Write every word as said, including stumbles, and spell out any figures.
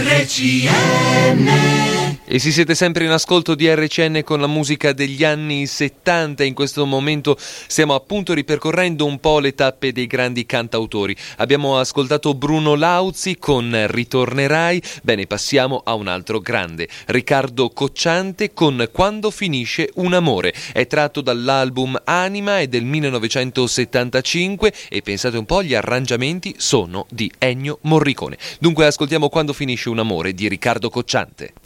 R C N. E si siete sempre in ascolto di R C N con la musica degli anni settanta. In questo momento stiamo appunto ripercorrendo un po' le tappe dei grandi cantautori. Abbiamo ascoltato Bruno Lauzi con Ritornerai. Bene, passiamo a un altro grande, Riccardo Cocciante con Quando finisce un amore. È tratto dall'album Anima, è del millenovecentosettantacinque e pensate un po', gli arrangiamenti sono di Ennio Morricone. Dunque ascoltiamo Quando finisce un amore di Riccardo Cocciante.